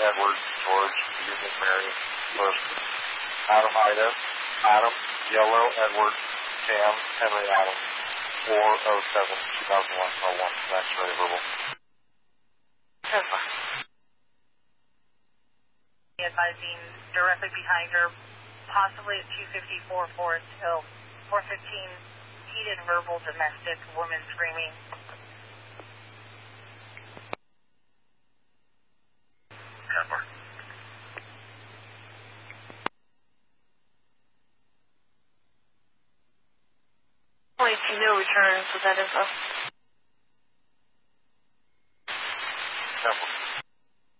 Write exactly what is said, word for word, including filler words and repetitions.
Edward, George, Union Mary, Bush, Adam Ida, Adam, Yellow, Edward, Cam, Henry Adam, four oh seven, two thousand one, oh one, Max ready verbal. Tesla. Advising directly behind her, possibly at two fifty-four Forest Hill, four fifteen, heated verbal domestic, woman screaming. Pepper. Wait, you know returns with that info.